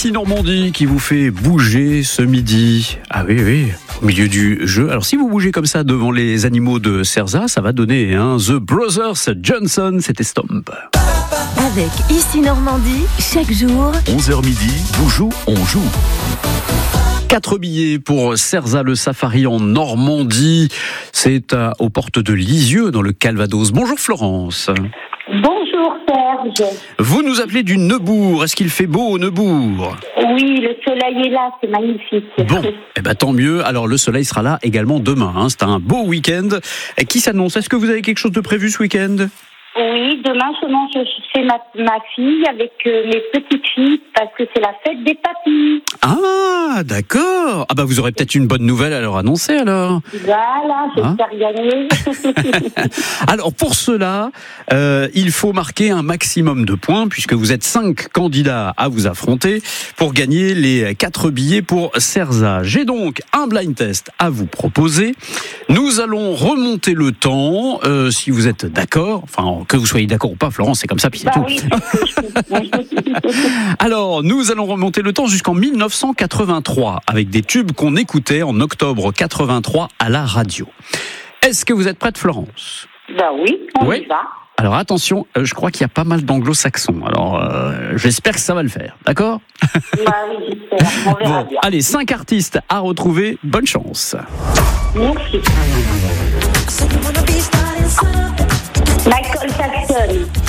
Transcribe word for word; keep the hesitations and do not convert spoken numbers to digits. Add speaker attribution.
Speaker 1: Ici Normandie qui vous fait bouger ce midi. Ah oui, oui, au milieu du jeu. Alors si vous bougez comme ça devant les animaux de Cerza, ça va donner hein, The Brothers Johnson, c'était Stomp.
Speaker 2: Avec Ici Normandie, chaque jour,
Speaker 3: onze heures midi, Boujou, on joue.
Speaker 1: Quatre billets pour Cerza le Safari en Normandie. C'est à, aux portes de Lisieux dans le Calvados. Bonjour Florence.
Speaker 4: Bonjour Serge.
Speaker 1: Vous nous appelez du Neubourg. Est-ce qu'il fait beau au Neubourg ?
Speaker 4: Oui, le soleil est là, c'est magnifique.
Speaker 1: Bon, eh ben, tant mieux. Alors le soleil sera là également demain. Hein. C'est un beau week-end et qui s'annonce. Est-ce que vous avez quelque chose de prévu ce week-end ?
Speaker 4: Oui, demain seulement je fais ma, ma fille avec euh, mes petites filles parce que c'est la fête des papis.
Speaker 1: Ah, d'accord. Ah bah vous aurez peut-être une bonne nouvelle à leur annoncer alors.
Speaker 4: Voilà, j'espère hein gagner.
Speaker 1: Alors pour cela, euh, il faut marquer un maximum de points puisque vous êtes cinq candidats à vous affronter pour gagner les quatre billets pour Cerza. J'ai donc un blind test à vous proposer. Nous allons remonter le temps, euh, si vous êtes d'accord. Enfin, que vous soyez d'accord ou pas, Florence, c'est comme ça, puis c'est
Speaker 4: bah
Speaker 1: tout.
Speaker 4: Oui, c'est
Speaker 1: Alors, nous allons remonter le temps jusqu'en dix-neuf cent quatre-vingt-trois, avec des tubes qu'on écoutait en octobre quatre-vingt-trois à la radio. Est-ce que vous êtes prête, Florence ?
Speaker 4: Bah oui, on
Speaker 1: oui.
Speaker 4: y va.
Speaker 1: Alors attention, euh, je crois qu'il y a pas mal d'anglo-saxons. Alors, euh, j'espère que ça va le faire, d'accord ?
Speaker 4: Bah oui, j'espère, on verra
Speaker 1: bon,
Speaker 4: bien.
Speaker 1: allez, cinq artistes à retrouver, bonne chance.
Speaker 4: Merci. Michael Jackson.